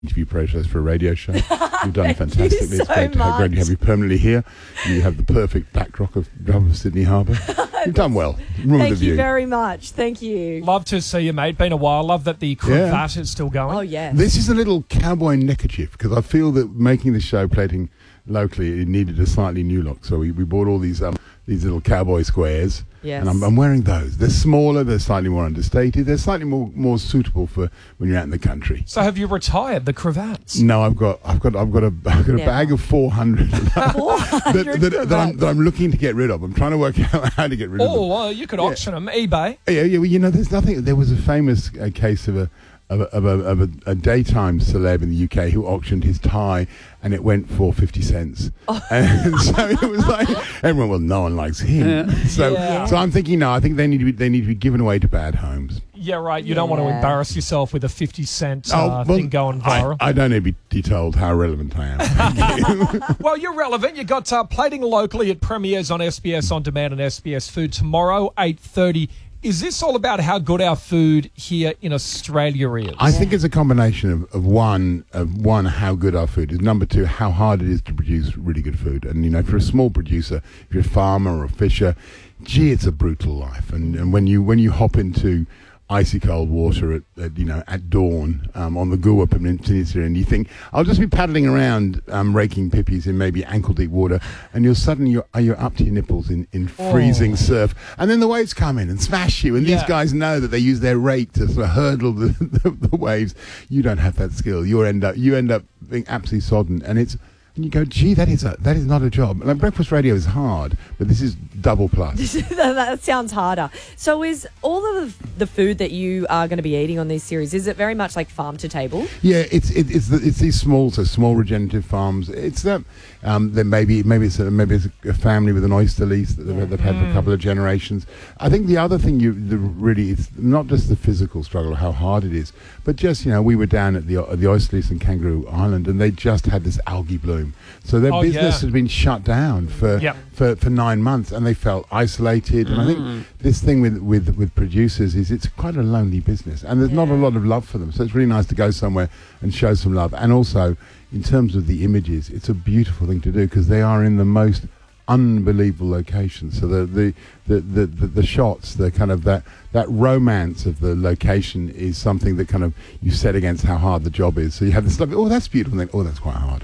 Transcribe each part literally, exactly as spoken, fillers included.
interview process for a radio show. You've done fantastically. you It's so great to, have, great to have you permanently here. You have the perfect backdrop of, of Sydney Harbour. You've done well. Room Thank of the you view. very much. Thank you. Love to see you, mate. Been a while. Love that the cravat is still going. Oh, yeah. This is a little cowboy neckerchief because I feel that making the show plating locally, it needed a slightly new look. So we, we bought all these um, these little cowboy squares. Yes. And I'm, I'm wearing those. They're smaller, they're slightly more understated, they're slightly more more suitable for when you're out in the country. So have you retired the cravats? No, I've got I've got I've got a I've got a Never. bag of four hundred four hundred that, that, that, I'm, that I'm looking to get rid of. I'm trying to work out how to get rid of them. Oh, well, you could auction them. eBay. Yeah, yeah. Well, you know, there's nothing. There was a famous uh, case of a of a, of, a, of a, a daytime celeb in the U K who auctioned his tie, and it went for fifty cents. Oh. And so it was like everyone. Well, no one likes him. Yeah. So, Yeah. so I'm thinking, no, I think they need to be they need to be given away to bad homes. Yeah, right. You don't want to Yeah. embarrass yourself with a fifty cent uh, Oh, well, thing going viral. I, I don't need to be told how relevant I am. Thank you. Well, you're relevant. You got uh, plating locally. It premieres on S B S On Demand and S B S Food tomorrow, eight thirty. Is this all about how good our food here in Australia is? I think it's a combination of, of one, of one, how good our food is. Number two, how hard it is to produce really good food. And, you know, for a small producer, if you're a farmer or a fisher, gee, it's a brutal life. And, and when you when you hop into icy cold water at, at you know at dawn um, on the Goa Peninsula, and you think I'll just be paddling around um, raking pippies in maybe ankle deep water, and you're suddenly you're, you're up to your nipples in, in freezing Oh. surf, and then the waves come in and smash you, and Yeah. these guys know that they use their rake to sort of hurdle the, the, the waves. You don't have that skill. You end up you end up being absolutely sodden, and it's. And you go, gee, that is a, that is not a job. Like, breakfast radio is hard, but this is double plus. that, that sounds harder. So is all of the food that you are going to be eating on this series, is it very much like farm to table? Yeah, it's it, it's the, it's these small, so small regenerative farms. It's that um, then maybe maybe it's a, maybe it's a family with an oyster lease that they've, Yeah. they've had for a couple of generations. I think the other thing you the, really it's not just the physical struggle, how hard it is, but just you know we were down at the at the oyster lease in Kangaroo Island, and they just had this algae bloom. So their Oh, business yeah. has been shut down for, Yep. for for nine months, and they felt isolated. And I Mm. think this thing with, with, with producers is it's quite a lonely business, and there's not a Yeah. lot of love for them. So it's really nice to go somewhere and show some love. And also, in terms of the images, it's a beautiful thing to do because they are in the most unbelievable locations. So the the, the, the, the the shots, the kind of that that romance of the location is something that kind of you set against how hard the job is. So you have this lovely, oh, that's beautiful, and then, oh, that's quite hard.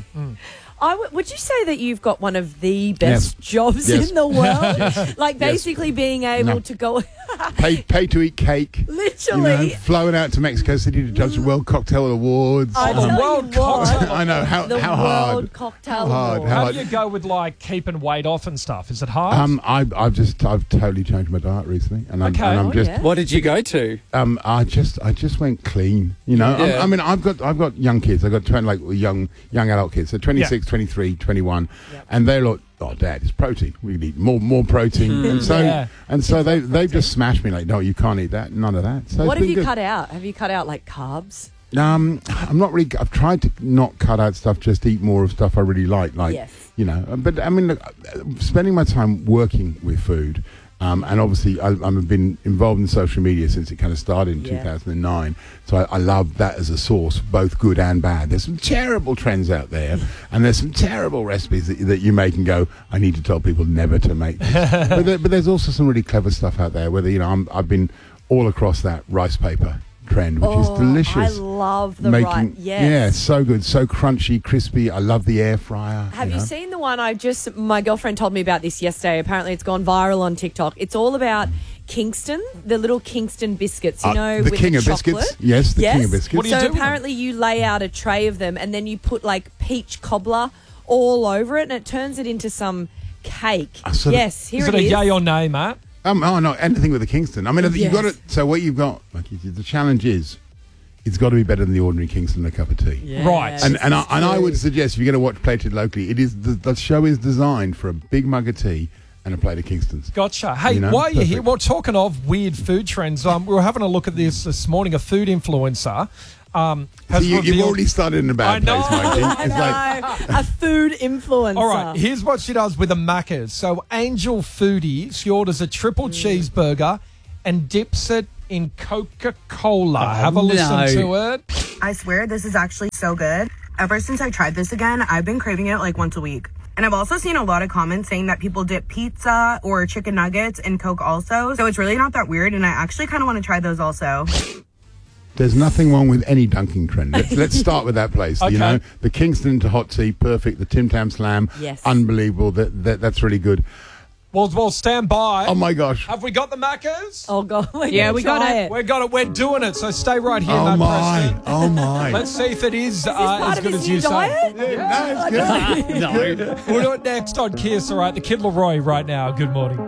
I w- would you say that you've got one of the best Yes. jobs Yes. in the world? Yes. Like Yes. basically being able No. to go Pay pay to eat cake. You literally. know, flowing out to Mexico City to judge the World Cocktail Awards. I Oh, tell the you World what, Cocktail- I know how the how World hard. Cocktail How hard, Award. how How hard. do you go with like keeping weight off and stuff? Is it hard? Um, I, I've just I've totally changed my diet recently, and I'm, Okay. and I'm Oh, just yeah. What did you go to? um, I just I just went clean. You know, I'm- Yeah. I mean, I've got I've got young kids. I've got twenty like young young adult kids. So twenty-six, twenty-three, twenty-one, Yep. and they're like, oh, Dad, it's protein. We need more more protein. And so Yeah. and so they they've just smashed me like, no, you can't eat that. None of that. So What it's have you been good. cut out? Have you cut out like carbs? Um, I'm not really. I've tried to not cut out stuff. Just eat more of stuff I really like. Like Yes. you know. But I mean, look, uh, spending my time working with food, um, and obviously I, I've been involved in social media since it kind of started in Yeah. two thousand nine. So I, I love that as a source, both good and bad. There's some terrible trends out there, and there's some terrible recipes that, that you make and go, I need to tell people never to make this. but, there, but there's also some really clever stuff out there. Whether you know, I'm, I've been all across that rice paper trend, which is Oh, delicious. I love the Making, right. Yes. Yeah, so good, so crunchy, crispy. I love the air fryer. Have you know. seen the one I just, my girlfriend told me about this yesterday. Apparently it's gone viral on TikTok. It's all about Kingston, the little Kingston biscuits, you Uh, know, the with king the of chocolate. biscuits? Yes, the king of biscuits. What do you so do with them? apparently you lay out a tray of them and then you put like peach cobbler all over it and it turns it into some cake. I sort of- yes, here is it it a is. yay or nay, Matt? Um, oh no, anything with the Kingston. I mean, you've Yes. got it. So what you've got, like, you- the challenge is, it's got to be better than the ordinary Kingston and a cup of tea. Yes, Right. And and I, and I true. would suggest if you're going to watch Plated Locally, it is the, the show is designed for a big mug of tea and a plate of Kingstons. Gotcha. Hey, You know, while you're here, perfect. well, talking of weird food trends, um, we were having a look at this this morning. A food influencer um, So has you, you've revealed- already started in a bad I know. place, Mikey. I It's like, know. a food influencer. All right, here's what she does with the Maccas. So Angel Foodie, she orders a triple Mm. cheeseburger and dips it in Coca-Cola. Have a listen no. to it. I swear this is actually so good. Ever since I tried this again, I've been craving it like once a week. And I've also seen a lot of comments saying that people dip pizza or chicken nuggets in Coke also. So it's really not that weird, and I actually kind of want to try those also. There's nothing wrong with any dunking trend. Let's, let's start with that place. Okay. You know, the Kingston to Hot Tea, perfect. The Tim Tam Slam, Yes. unbelievable. That, that That's really good. Well, well, stand by. Oh, my gosh. Have we got the Maccas? Oh, God. We're Yeah, gonna we got try it. We got it. We're doing it. So stay right here, Oh, Matt my. Preston. Oh, my. Let's see if it is, uh, Part as of good his as new you say. diet? Yeah, no, it's good. No. We'll do it next on Kiss. All right, the Kid Leroy right now. Good morning.